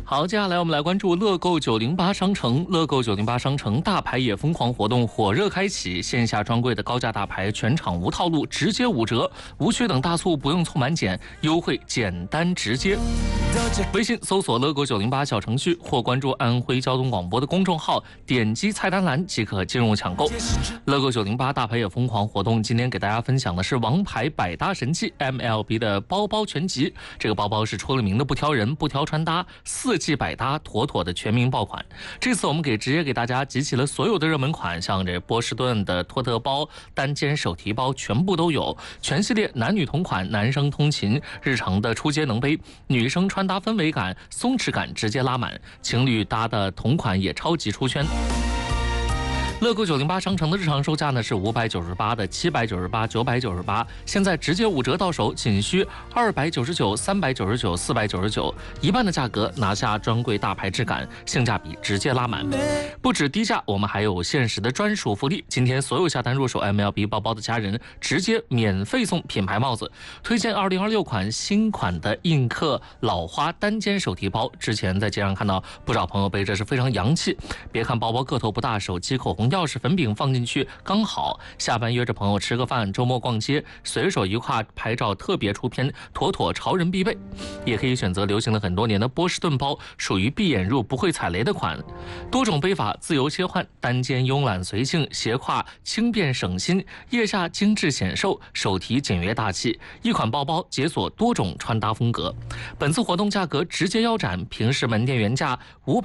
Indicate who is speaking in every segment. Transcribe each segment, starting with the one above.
Speaker 1: 好，接下来我们来关注乐购908商城。乐购908商城大牌也疯狂活动火热开启，线下专柜的高价大牌全场无套路，直接5折，无血等大促不用凑满减，优惠简单直接。微信搜索乐购908小程序或关注安徽交通广播的公众号，点击菜单栏即可进入抢购。乐购908大牌也疯狂活动，今天给大家分享的是王牌百搭神器 MLB 的包包全集。这个包包是出了名的不挑人、不挑穿搭，4季百搭，妥妥的全民爆款。这次我们直接给大家集齐了所有的热门款，像这波士顿的托特包、单肩手提包全部都有，全系列男女同款，男生通勤日常的出街能背，女生穿搭氛围感、松弛感直接拉满，情侣搭的同款也超级出圈。乐购908商城的日常售价呢是598的、798、998，现在直接5折到手，仅需299、399、499，一半的价格拿下专柜大牌质感，性价比直接拉满。不止低价，我们还有限时的专属福利，今天所有下单入手 MLB 包包的家人直接免费送品牌帽子。推荐2026款新款的印刻老花单肩手提包，之前在街上看到不少朋友背着是非常洋气。别看包包个头不大，手机、口红、钥匙、粉饼放进去刚好，下班约着朋友吃个饭，周末逛街随手一挎拍照特别出片，妥妥潮人必备。也可以选择流行了很多年的波士顿包，属于闭眼入不会踩雷的款，多种背法自由切换，单肩慵懒随性，斜挎轻便省心，腋下精致显瘦，手提简约大气，一款包包解锁多种穿搭风格。本次活动价格直接腰斩，平时门店原价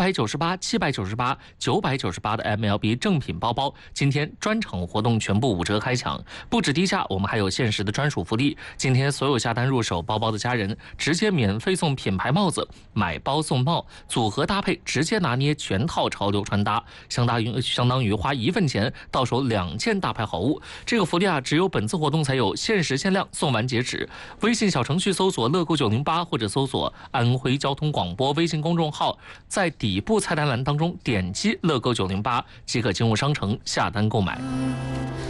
Speaker 1: 598、798、998的 MLB 正品包包，今天专场活动全部5折开抢。不止低价，我们还有限时的专属福利，今天所有下单入手包包的家人直接免费送品牌帽子，买包送帽，组合搭配直接拿捏全套潮流穿搭，相当于花1份钱到手2件大牌好物。这个福利只有本次活动才有，限时限量，送完截止。微信小程序搜索乐购908或者搜索安徽交通广播微信公众号，在底部菜单栏当中点击乐购908即可进入商城下单购买。